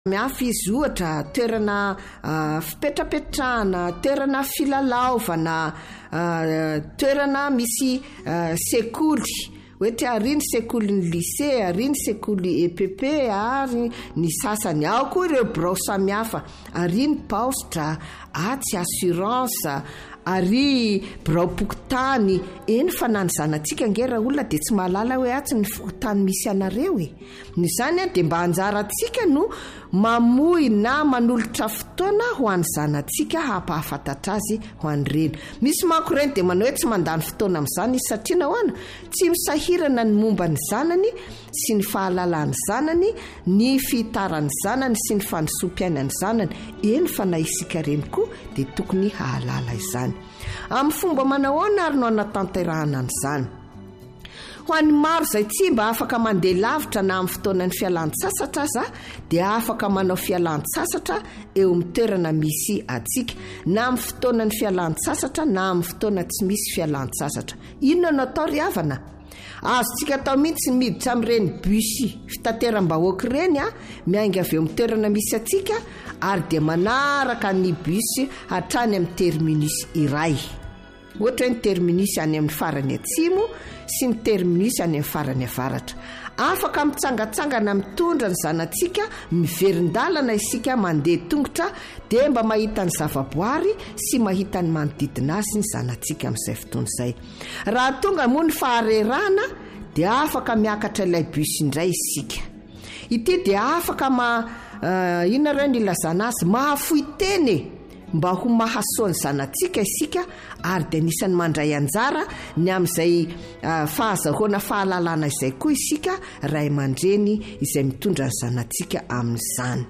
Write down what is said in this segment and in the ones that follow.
miafy izy ohatra toerana fipetrapetrahana, toerana filalaovana, toerana misy sekoly, ohatra ariny sekoly ny lycée, ariny sekoly EPP, ary ny sasany ao koa ireo birao samihafa, ariny paostra, atsy assurance, ary birao pokotany. Eny fa nany zanatsika ngera olona de tsy mahalala hoe atsy ny pokotany misy anareo e. Ny zany de mba anjaratsika no mamoy na manolotra fotoana ho an'ny zanatsika hampahafantatra azy ho an'ireny. Misy manko reny de manao hoe tsy mandany fotoana amin'izany izy satria nahoana tsy misahirana ny momba ny zanany sy ny fahalalany zanany, ny fitarany zanany sy ny fanosom-piainany zanany. Eny fa na isika reny koa de tokony hahalala izany. Amin'ny fomba manahoana ary no anatanterahana an'izany. Ho an'ny maro zay tsy mba afaka mandeha lavitra na amin'ny fotoanan'ny fialan-tsasatra aza dia afaka manao fialan-tsasatra eo amin'ny toerana misy atsika, na amin'ny fotoanan'ny fialan-tsasatra na amin'ny fotoana tsy misy fialan-tsasatra. Inona no atao ry havana? Azotsika atao mihitsy miditra amin'ireny busy fitateram-bahoaka ireny miainga avy eo amin'ny toerana misy atsika ary dia manaraka ny busy hatrany amin'ny terminus iray. Ohatra ny terminus any amin'ny farany atsimo sy ny terminus any amin'ny farany avaratra. Afaka mitsangatsangana mitondra ny zanatsika, miverin-dalana isika mandeha tongotra dia mba mahita ny zavaboary sy mahita ny manodidina azy ny zanatsika amin'izay fotoana izay. Raha tonga moa ny faharerana dia afaka miakatra ilay bus indray isika. Ity dia afaka inona ireo ny ilazana azy, mahafoy teny mba ho mahasoa ny zanatsika isika, ary dia anisan'ny mandray anjara ny amin'izay fahazahoana fahalalana izay koa isika ray aman-dreny izay mitondra ny zanatsika amin'izany.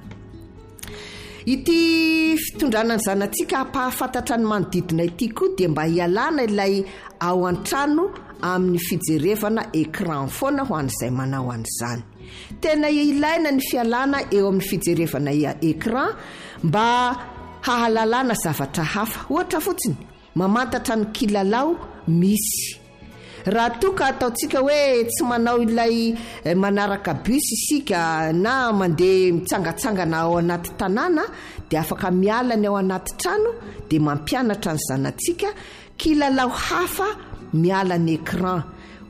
Ity fitondrana ny zanatsika hampahafantatra ny manodidina ity koa dia mba hialana ilay ao an-trano amin'ny fijerevana écran foana ho an'izay manao an'izany. Tena ilaina ny fialana eo amin'ny fijerevana écran mba hahalalana zavatra hafa. Ohatra fotsiny mamantatra ny kilalao misy. Raha toka ataotsika hoe tsy manao ilay manaraka bus isika na mandeha mitsangatsangana ao anaty tanàna, dia afaka miala ny ao anaty trano dia mampianatra ny zanatsika kilalao hafa miala ny écran.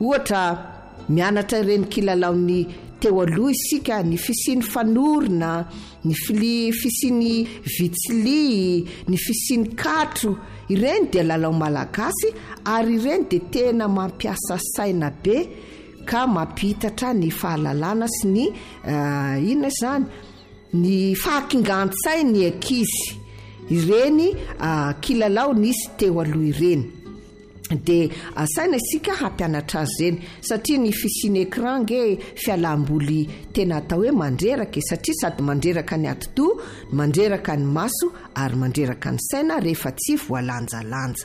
Ohatra mianatra ireny kilalaony teo aloha isika, ny fisiany fanorona, ny fisiany vitsili, ny fisiany katro. Ireny dia lalao malagasy ary ireny dia tena mampiasa saina be ka mampitatra ny fahalalana sy ny inona izany, ny fahakingan-tsainy ankizy. Ireny kilalao nisy teo aloha ireny. Dia asaina isika hampianatra azy ireny satria ny fisiany écran nge fialam-boly tena atao hoe mandreraka, satria sady mandreraka ny atidoha, mandreraka ny maso ary mandreraka ny saina rehefa tsy voalanjalanja.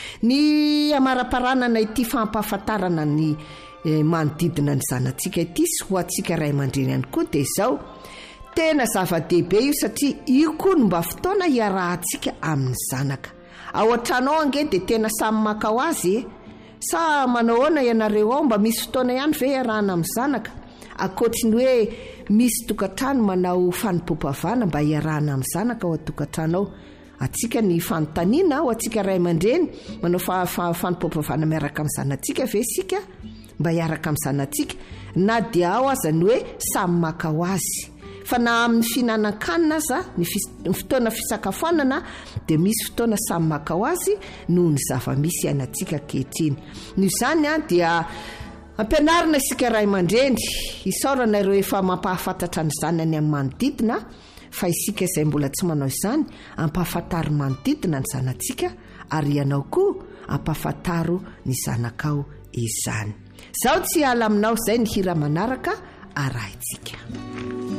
Ny amara-paranana ity fampahafantarana ny manodidina ny zanatsika ity sy ho antsika ray aman-dreny ihany koa dia izao. Tena zava-dehibe io satria io koa no mba fotoana hiarahantsika amin'ny zanaka. Ao an-trano ao ange dia tena samy makao azy sa manao ahoana ianareo ao, mba misy fotoana ihany ve iarahana amin'ny zanaka? Akoatriny hoe misy tokantrano manao fanompom-pavana mba iarahana amin'ny zanaka ao an-tokantrano ao. Atsika ny fanontaniana ao atsika ray aman-dreny manao fanompom-pavana miaraka amin'ny zanatsika ve isika mba hiaraka amin'ny zanatsika, na dia ao azany hoe samy makao azy. Fa na amin'ny finanan-kanina aza, ny fotoana fisakafoanana dia misy fotoana samy makao azy noho ny zava-misy ainatsika kehitriny. Ny izany dia ampianarina isika ray aman-dreny isaorana ireo efa mampahafantatra ny zanany amin'ny manodidina, fa isika izay mbola tsy manao izany ampahafantaro manodidina ny zanatsika ary ianao koa ampahafantaro ny zanakao izany. Zaho tsy ala aminao, izay ny hira manaraka arahintsika.